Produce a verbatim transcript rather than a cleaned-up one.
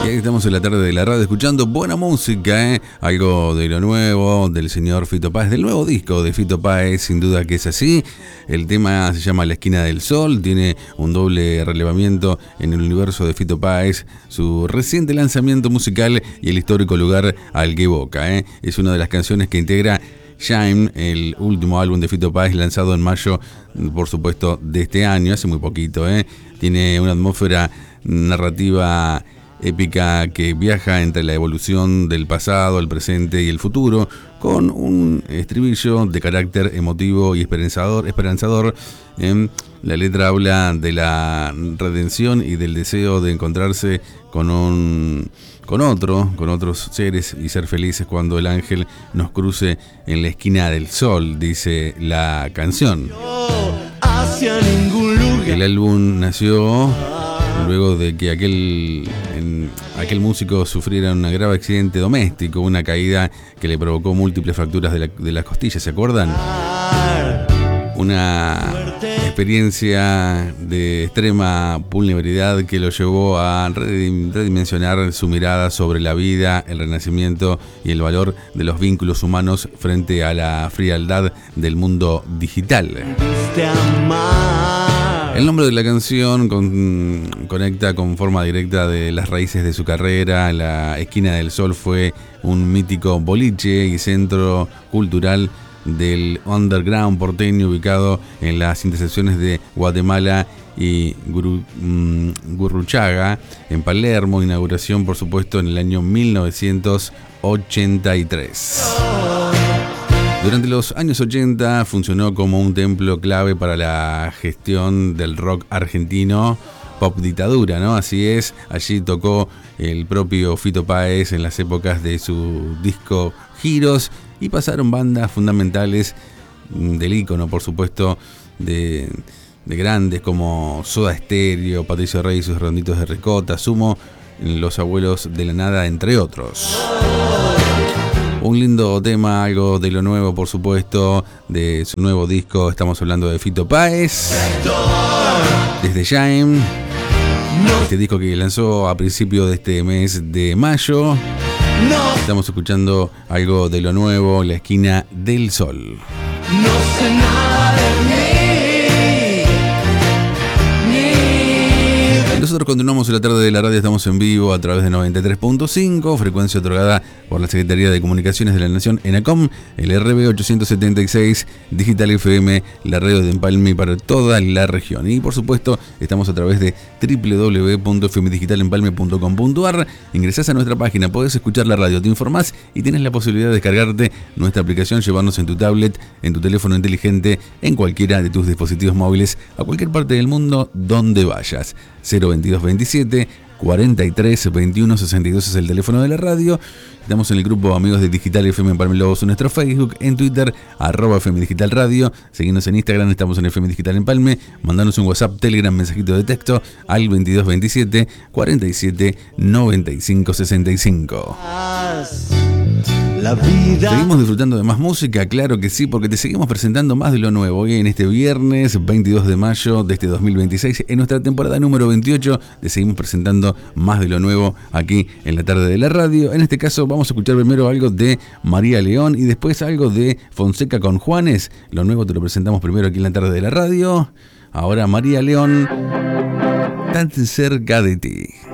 ahí estamos en la tarde de la radio escuchando buena música, ¿eh? Algo de lo nuevo del señor Fito Páez, del nuevo disco de Fito Páez, sin duda que es así. El tema se llama La Esquina del Sol, tiene un doble relevamiento en el universo de Fito Páez, su reciente lanzamiento musical y el histórico lugar al que evoca, ¿eh? Es una de las canciones que integra Shine, el último álbum de Fito Páez lanzado en mayo, por supuesto, de este año, hace muy poquito, ¿eh? Tiene una atmósfera narrativa épica que viaja entre la evolución del pasado, el presente y el futuro, con un estribillo de carácter emotivo y esperanzador. esperanzador. ¿eh? La letra habla de la redención y del deseo de encontrarse con un con otro, con otros seres y ser felices cuando el ángel nos cruce en la esquina del sol, dice la canción. El álbum nació luego de que aquel, en, aquel músico sufriera un grave accidente doméstico, una caída que le provocó múltiples fracturas de, la, de las costillas, ¿se acuerdan? Una experiencia de extrema vulnerabilidad que lo llevó a redimensionar su mirada sobre la vida, el renacimiento y el valor de los vínculos humanos frente a la frialdad del mundo digital. El nombre de la canción con, conecta con forma directa de las raíces de su carrera. La Esquina del Sol fue un mítico boliche y centro cultural del underground porteño ubicado en las intersecciones de Guatemala y Guru, um, Gurruchaga, en Palermo. Inauguración, por supuesto, en el año mil novecientos ochenta y tres. Durante los años ochenta funcionó como un templo clave para la gestión del rock argentino, pop dictadura, ¿no? Así es, allí tocó el propio Fito Páez en las épocas de su disco Giros y pasaron bandas fundamentales del ícono, por supuesto, de, de grandes como Soda Stereo, Patricio Rey y sus Redonditos de Ricota, Sumo, Los Abuelos de la Nada, entre otros. Un lindo tema, algo de lo nuevo, por supuesto, de su nuevo disco. Estamos hablando de Fito Páez, desde Shine, este disco que lanzó a principios de este mes de mayo. Estamos escuchando algo de lo nuevo, La Esquina del Sol. No sé nada de mí. Nosotros continuamos en la tarde de la radio, estamos en vivo a través de noventa y tres punto cinco, frecuencia otorgada por la Secretaría de Comunicaciones de la Nación, ENACOM, el R B ochocientos setenta y seis, Digital F M, la radio de Empalme para toda la región. Y por supuesto, estamos a través de doble u doble u doble u punto f m digital empalme punto com punto a r. Ingresás a nuestra página, podés escuchar la radio, te informás y tienes la posibilidad de descargarte nuestra aplicación, llevarnos en tu tablet, en tu teléfono inteligente, en cualquiera de tus dispositivos móviles, a cualquier parte del mundo, donde vayas. cero veintidós veintisiete cuarenta y tres veintiuno sesenta y dos es el teléfono de la radio. Estamos en el grupo Amigos de Digital F M Empalme Lobos en nuestro Facebook, en Twitter, arroba F M Digital Radio. Seguimos en Instagram, estamos en F M Digital Empalme. Mandanos un WhatsApp, Telegram, mensajito de texto al veintidós veintisiete cuarenta y siete noventa y cinco sesenta y cinco. La vida. Seguimos disfrutando de más música, claro que sí, porque te seguimos presentando más de lo nuevo. Hoy en este viernes veintidós de mayo de este dos mil veintiséis, en nuestra temporada número veintiocho, te seguimos presentando más de lo nuevo aquí en la tarde de la radio. En este caso vamos a escuchar primero algo de María León y después algo de Fonseca con Juanes. Lo nuevo te lo presentamos primero aquí en la tarde de la radio. Ahora María León, Tan cerca de ti.